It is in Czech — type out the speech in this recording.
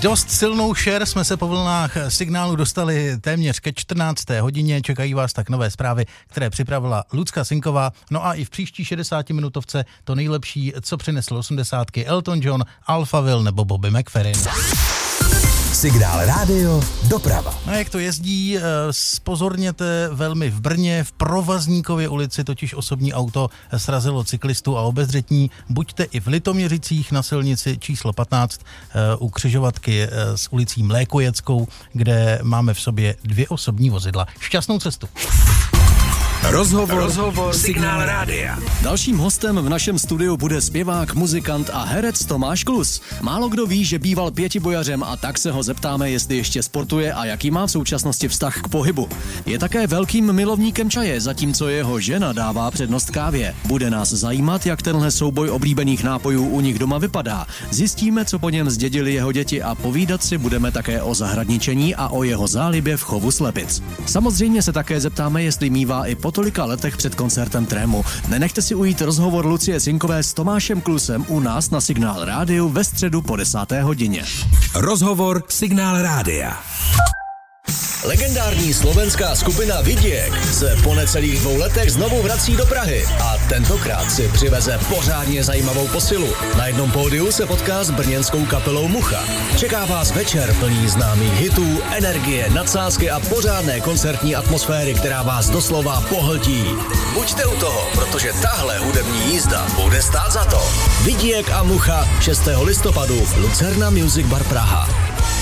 Dost silnou šer jsme se po vlnách signálu dostali téměř ke 14. hodině. Čekají vás tak nové zprávy, které připravila Lucka Sinková. No a i v příští 60-minutovce to nejlepší, co přinesl 80. Elton John, Alphaville nebo Bobby McFerrin. Signál rádio doprava. No jak to jezdí, spozorněte velmi v Brně, v Provazníkově ulici totiž osobní auto srazilo cyklistu a obezřetní. Buďte i v Litoměřicích na silnici číslo 15 u křižovatky s ulicí Mlékojeckou, kde máme v sobě 2 osobní vozidla. Šťastnou cestu. Rozhovor Signál rádia. Dalším hostem v našem studiu bude zpěvák, muzikant a herec Tomáš Klus. Málo kdo ví, že býval pětibojařem, a tak se ho zeptáme, jestli ještě sportuje a jaký má v současnosti vztah k pohybu. Je také velkým milovníkem čaje, zatímco jeho žena dává přednost kávě. Bude nás zajímat, jak tenhle souboj oblíbených nápojů u nich doma vypadá. Zjistíme, co po něm zdědili jeho děti, a povídat si budeme také o zahradničení a o jeho zálibě v chovu slepic. Samozřejmě se také zeptáme, jestli mívá i po tolika letech před koncertem Trému. Nenechte si ujít rozhovor Lucie Sinkové s Tomášem Klusem u nás na Signál rádiu ve středu po 10. hodině. Rozhovor Signál rádia. Legendární slovenská skupina Vidiek se po necelých 2 letech znovu vrací do Prahy a tentokrát si přiveze pořádně zajímavou posilu. Na jednom pódiu se potká s brněnskou kapelou Mucha. Čeká vás večer plný známých hitů, energie, nadsázky a pořádné koncertní atmosféry, která vás doslova pohltí. Buďte u toho, protože tahle hudební jízda bude stát za to. Vidiek a Mucha 6. listopadu v Lucerna Music Bar Praha.